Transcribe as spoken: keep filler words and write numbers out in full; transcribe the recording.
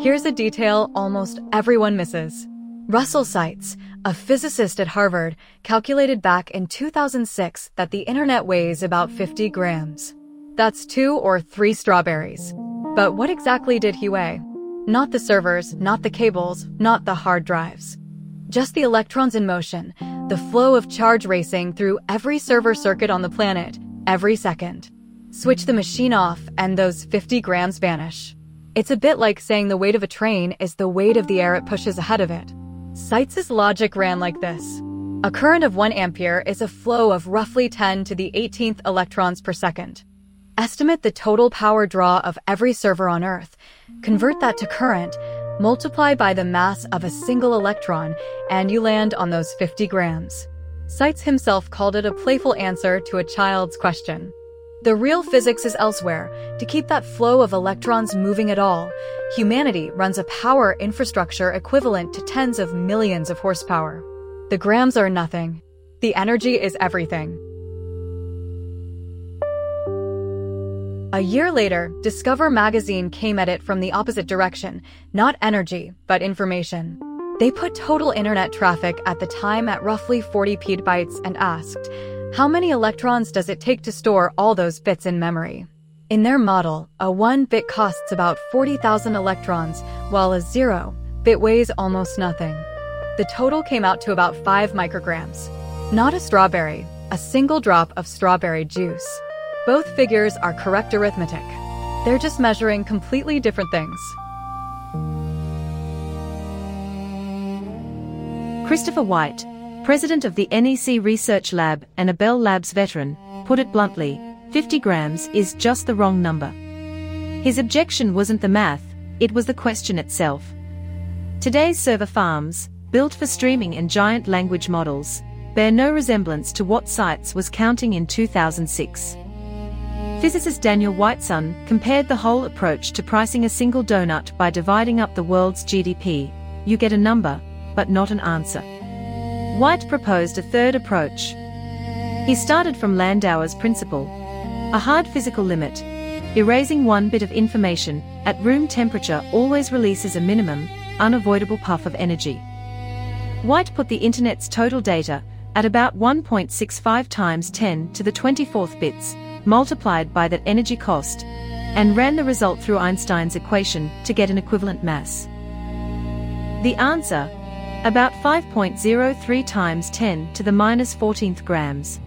Here's a detail almost everyone misses. Russell Seitz, a physicist at Harvard, calculated back in two thousand six that the internet weighs about fifty grams. That's two or three strawberries. But what exactly did he weigh? Not the servers, not the cables, not the hard drives. Just the electrons in motion, the flow of charge racing through every server circuit on the planet, every second. Switch the machine off and those fifty grams vanish. It's a bit like saying the weight of a train is the weight of the air it pushes ahead of it. Seitz's logic ran like this. A current of one ampere is a flow of roughly ten to the eighteenth electrons per second. Estimate the total power draw of every server on Earth, convert that to current, multiply by the mass of a single electron, and you land on those fifty grams. Seitz himself called it a playful answer to a child's question. The real physics is elsewhere. To keep that flow of electrons moving at all, humanity runs a power infrastructure equivalent to tens of millions of horsepower. The grams are nothing. The energy is everything. A year later, Discover magazine came at it from the opposite direction, not energy, but information. They put total internet traffic at the time at roughly forty petabytes and asked, how many electrons does it take to store all those bits in memory? In their model, a one bit costs about forty thousand electrons, while a zero bit weighs almost nothing. The total came out to about five micrograms. Not a strawberry, a single drop of strawberry juice. Both figures are correct arithmetic. They're just measuring completely different things. Christopher White, president of the N E C Research Lab and a Bell Labs veteran, put it bluntly, fifty grams is just the wrong number. His objection wasn't the math, it was the question itself. Today's server farms, built for streaming and giant language models, bear no resemblance to what Seitz was counting in two thousand six. Physicist Daniel Whiteson compared the whole approach to pricing a single donut by dividing up the world's G D P. You get a number, but not an answer. White proposed a third approach. He started from Landauer's principle, a hard physical limit. Erasing one bit of information at room temperature always releases a minimum, unavoidable puff of energy. White put the internet's total data at about one point six five times ten to the twenty-fourth bits, multiplied by that energy cost, and ran the result through Einstein's equation to get an equivalent mass. The answer? About five point zero three times ten to the minus fourteenth grams.